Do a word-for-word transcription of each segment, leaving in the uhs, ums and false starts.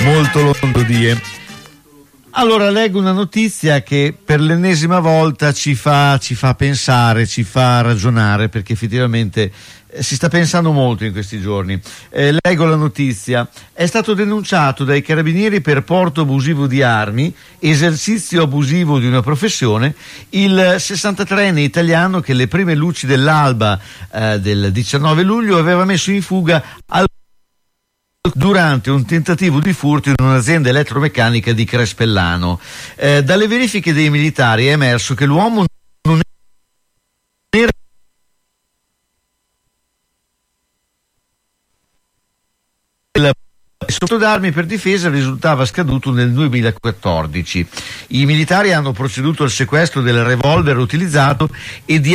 molto lontano di. Allora leggo una notizia che per l'ennesima volta ci fa, ci fa pensare, ci fa ragionare, perché effettivamente eh, si sta pensando molto in questi giorni. Eh, leggo la notizia: è stato denunciato dai carabinieri per porto abusivo di armi, esercizio abusivo di una professione, il sessantatreenne italiano che le prime luci dell'alba eh, del diciannove luglio aveva messo in fuga al durante un tentativo di furto in un'azienda elettromeccanica di Crespellano. Eh, dalle verifiche dei militari è emerso che l'uomo non era sotto d'armi per difesa, risultava scaduto nel duemilaquattordici. I militari hanno proceduto al sequestro del revolver utilizzato e di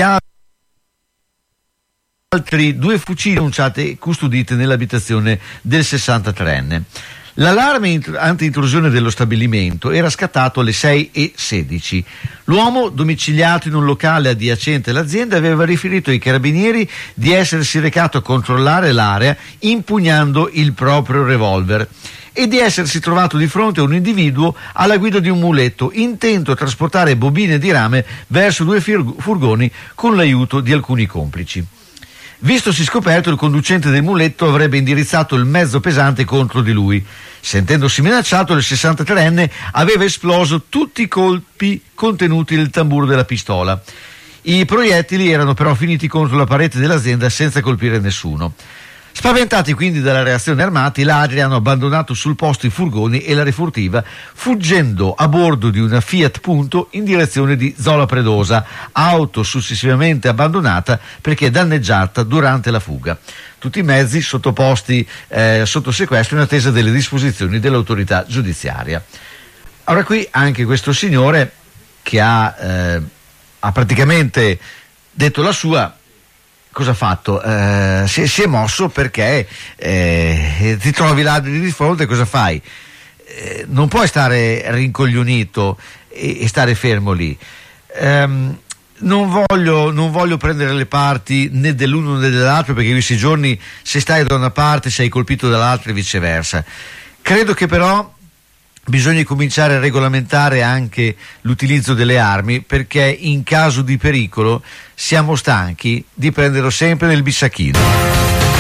altri due fucili denunciate e custodite nell'abitazione del sessantatreenne. L'allarme anti-intrusione dello stabilimento era scattato alle sei e sedici. L'uomo, domiciliato in un locale adiacente all'azienda, aveva riferito ai carabinieri di essersi recato a controllare l'area impugnando il proprio revolver e di essersi trovato di fronte a un individuo alla guida di un muletto intento a trasportare bobine di rame verso due furgoni con l'aiuto di alcuni complici. Vistosi scoperto, il conducente del muletto avrebbe indirizzato il mezzo pesante contro di lui. Sentendosi minacciato, il sessantatreenne aveva esploso tutti i colpi contenuti nel tamburo della pistola. I proiettili erano però finiti contro la parete dell'azienda senza colpire nessuno. Spaventati quindi dalla reazione armati, i ladri hanno abbandonato sul posto i furgoni e la refurtiva, fuggendo a bordo di una Fiat Punto in direzione di Zola Predosa, auto successivamente abbandonata perché danneggiata durante la fuga. Tutti i mezzi sottoposti eh, sotto sequestro in attesa delle disposizioni dell'autorità giudiziaria. Ora qui anche questo signore che ha, eh, ha praticamente detto la sua. Cosa ha fatto? Eh, si, si è mosso perché eh, ti trovi ladri di fronte, cosa fai? Eh, non puoi stare rincoglionito e, e stare fermo lì. Um, non voglio, non voglio prendere le parti né dell'uno né dell'altro, perché in questi giorni se stai da una parte sei colpito dall'altra e viceversa. Credo che però bisogna cominciare a regolamentare anche l'utilizzo delle armi, perché in caso di pericolo siamo stanchi di prenderlo sempre nel bissacchino.